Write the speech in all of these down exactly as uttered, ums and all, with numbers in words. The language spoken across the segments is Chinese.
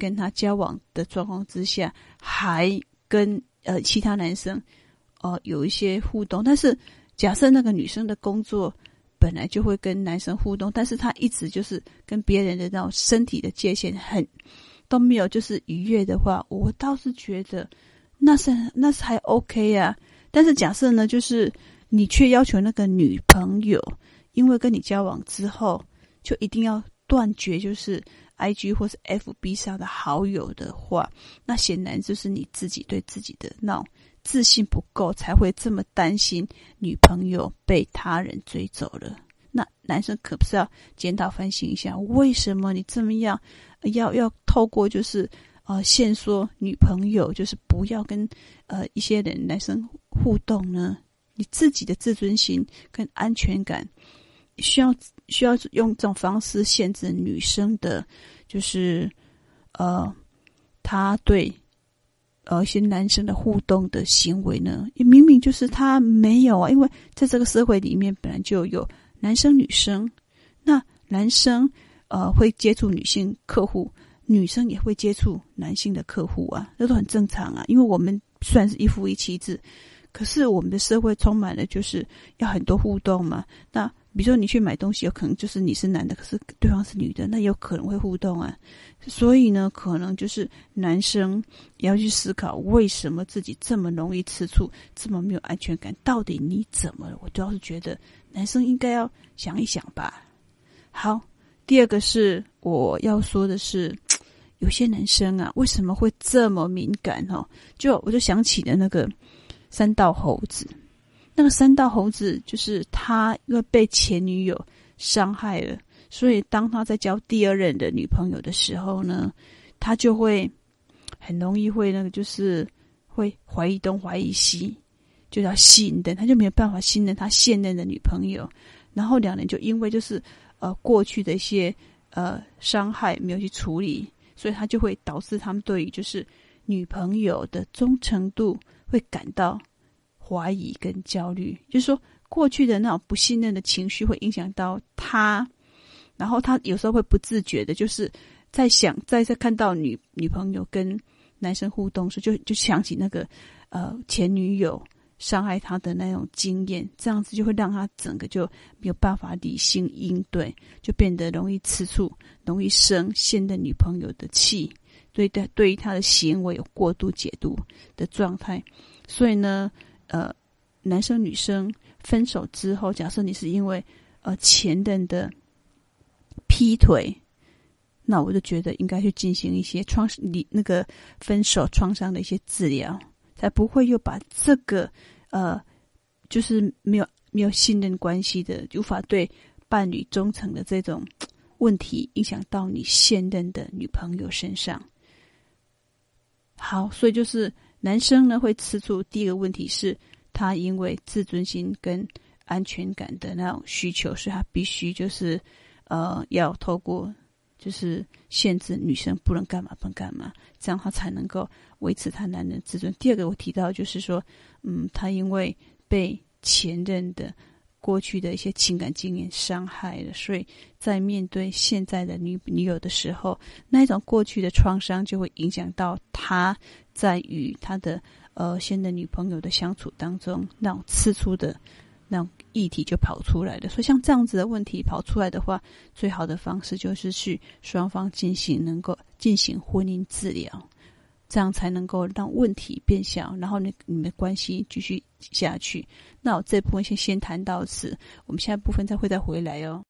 跟他交往的状况之下，还跟呃其他男生呃有一些互动，但是假设那个女生的工作本来就会跟男生互动，但是她一直就是跟别人的那种身体的界限很都没有就是逾越的话，我倒是觉得那是那是还 OK 啊。但是假设呢，就是你却要求那个女朋友因为跟你交往之后就一定要断绝就是 I G 或是 F B 上的好友的话，那显然就是你自己对自己的那种自信不够，才会这么担心女朋友被他人追走了。那男生可不是要检讨反省一下，为什么你这么样要要透过就是呃限缩女朋友，就是不要跟呃一些人男生互动呢？你自己的自尊心跟安全感需要需要用这种方式限制女生的，就是呃他对呃一些男生的互动的行为呢？明明就是他没有啊，因为在这个社会里面本来就有男生女生，那男生呃会接触女性客户，女生也会接触男性的客户啊，这都很正常啊。因为我们虽然是一夫一妻制，可是我们的社会充满了就是要很多互动嘛。那比如说你去买东西，有可能就是你是男的，可是对方是女的，那有可能会互动啊。所以呢，可能就是男生也要去思考，为什么自己这么容易吃醋，这么没有安全感，到底你怎么了？我主要是觉得男生应该要想一想吧。好，第二个是我要说的是，有些男生啊，为什么会这么敏感哦？就我就想起了那个三道猴子。那个三道猴子就是他因为被前女友伤害了，所以当他在交第二任的女朋友的时候呢，他就会很容易会那个就是会怀疑东怀疑西，就要信任，他就没有办法信任他现任的女朋友。然后两人就因为就是呃过去的一些呃伤害没有去处理，所以他就会导致他们对于就是女朋友的忠诚度会感到怀疑跟焦虑，就是说过去的那种不信任的情绪会影响到他，然后他有时候会不自觉的就是在想在在看到女女朋友跟男生互动时就就想起那个呃前女友伤害他的那种经验，这样子就会让他整个就没有办法理性应对，就变得容易吃醋，容易生现任女朋友的气，对的对于他的行为有过度解读的状态。所以呢呃，男生女生分手之后，假设你是因为呃前任的劈腿，那我就觉得应该去进行一些创你那个分手创伤的一些治疗，才不会又把这个呃就是没有没有信任关系的，无法对伴侣忠诚的这种问题影响到你现任的女朋友身上。好，所以就是男生呢会吃醋，第一个问题是他因为自尊心跟安全感的那种需求，所以他必须就是呃要透过就是限制女生不能干嘛不能干嘛，这样他才能够维持他男人的自尊。第二个我提到就是说嗯，他因为被前任的过去的一些情感经验伤害了，所以在面对现在的女女友的时候，那一种过去的创伤就会影响到他在与他的呃现任女朋友的相处当中，那种吃醋的那种议题就跑出来了。所以像这样子的问题跑出来的话，最好的方式就是去双方进行能够进行婚姻治疗，这样才能够让问题变小，然后你你们的关系继续下去。那我这部分先先谈到此，我们下一部分再会再回来哦。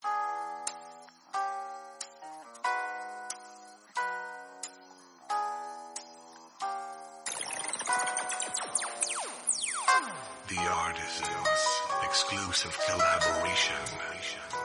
The Artisans Exclusive Collaboration.